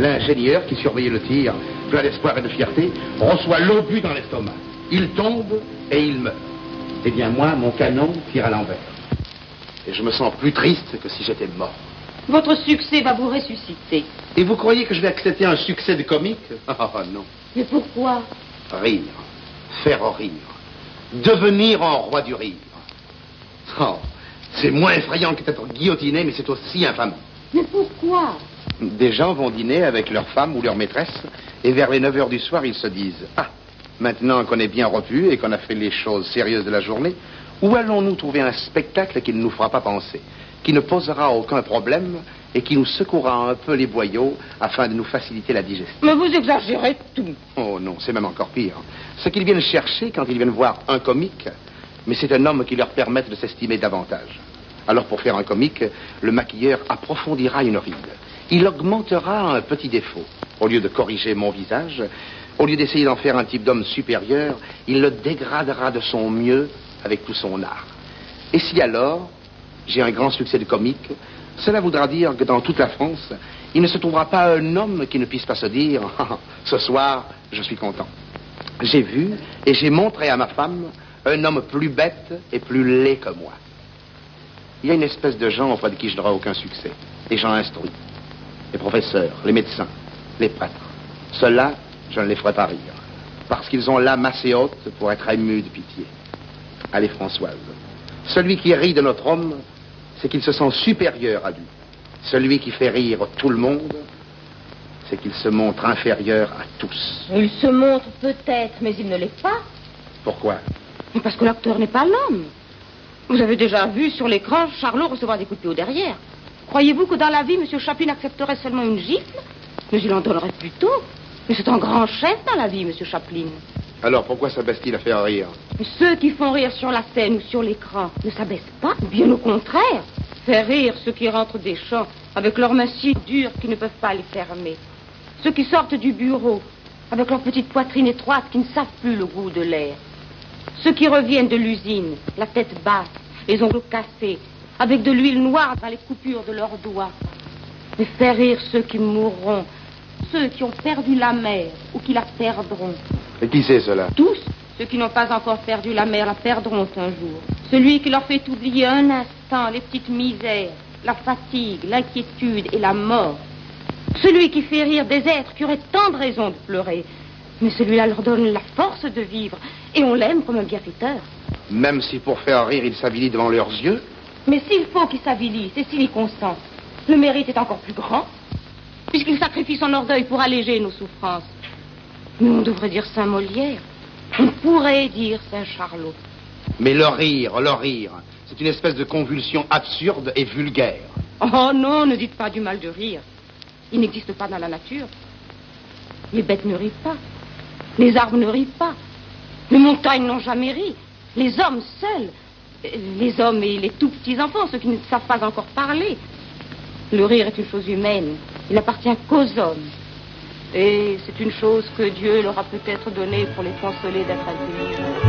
L'ingénieur qui surveillait le tir, plein d'espoir et de fierté, reçoit l'obus dans l'estomac. Il tombe et il meurt. Eh bien moi, mon canon tire à l'envers. Et je me sens plus triste que si j'étais mort. Votre succès va vous ressusciter. Et vous croyez que je vais accepter un succès de comique? Oh non. Mais pourquoi? Rire. Faire rire. Devenir un roi du rire. Oh, c'est moins effrayant que d'être guillotiné, mais c'est aussi infamant. Mais pourquoi? Des gens vont dîner avec leur femme ou leur maîtresse, et vers les 9 heures du soir, ils se disent « Ah, maintenant qu'on est bien repu et qu'on a fait les choses sérieuses de la journée, où allons-nous trouver un spectacle qui ne nous fera pas penser, qui ne posera aucun problème et qui nous secouera un peu les boyaux afin de nous faciliter la digestion. » Mais vous exagérez tout. Oh non, c'est même encore pire. Ce qu'ils viennent chercher quand ils viennent voir un comique, mais c'est un homme qui leur permette de s'estimer davantage. Alors pour faire un comique, le maquilleur approfondira une ride. Il augmentera un petit défaut. Au lieu de corriger mon visage, au lieu d'essayer d'en faire un type d'homme supérieur, il le dégradera de son mieux avec tout son art. Et si alors j'ai un grand succès de comique, cela voudra dire que dans toute la France, il ne se trouvera pas un homme qui ne puisse pas se dire « Ce soir, je suis content. J'ai vu et j'ai montré à ma femme un homme plus bête et plus laid que moi. » Il y a une espèce de gens auprès de qui je n'aurai aucun succès. Les gens instruits. Les professeurs, les médecins, les prêtres. Ceux-là, je ne les ferai pas rire. Parce qu'ils ont l'âme assez haute pour être émus de pitié. Allez, Françoise. Celui qui rit de notre homme, c'est qu'il se sent supérieur à lui. Celui qui fait rire tout le monde, c'est qu'il se montre inférieur à tous. Il se montre peut-être, mais il ne l'est pas. Pourquoi? Parce que l'acteur n'est pas l'homme. Vous avez déjà vu sur l'écran Charlot recevoir des coups de pied au derrière. Croyez-vous que dans la vie, M. Chaplin accepterait seulement une gifle? Mais il en donnerait plutôt. Mais c'est un grand chef dans la vie, M. Chaplin. Alors pourquoi s'abaisse-t-il à faire rire? Ceux qui font rire sur la scène ou sur l'écran ne s'abaissent pas, bien au contraire. Faire rire ceux qui rentrent des champs avec leurs mains si dures qu'ils ne peuvent pas les fermer. Ceux qui sortent du bureau avec leur petite poitrine étroite qui ne savent plus le goût de l'air. Ceux qui reviennent de l'usine, la tête basse, les ongles cassés, avec de l'huile noire dans les coupures de leurs doigts. Mais faire rire ceux qui mourront, ceux qui ont perdu la mer ou qui la perdront. Et qui c'est cela? Tous ceux qui n'ont pas encore perdu la mer la perdront un jour. Celui qui leur fait oublier un instant les petites misères, la fatigue, l'inquiétude et la mort. Celui qui fait rire des êtres qui auraient tant de raisons de pleurer. Mais celui-là leur donne la force de vivre et on l'aime comme un bienfaiteur. Même si pour faire rire, il s'avilit devant leurs yeux? Mais s'il faut qu'il s'avilisse et s'il y consent, le mérite est encore plus grand, puisqu'il sacrifie son orgueil pour alléger nos souffrances. Mais on devrait dire Saint Molière. On pourrait dire Saint Charlot. Mais le rire, c'est une espèce de convulsion absurde et vulgaire. Oh non, ne dites pas du mal de rire. Il n'existe pas dans la nature. Les bêtes ne rient pas. Les arbres ne rient pas. Les montagnes n'ont jamais ri. Les hommes seuls. Les hommes et les tout petits enfants, ceux qui ne savent pas encore parler. Le rire est une chose humaine. Il n'appartient qu'aux hommes. Et c'est une chose que Dieu leur a peut-être donnée pour les consoler d'être intelligents.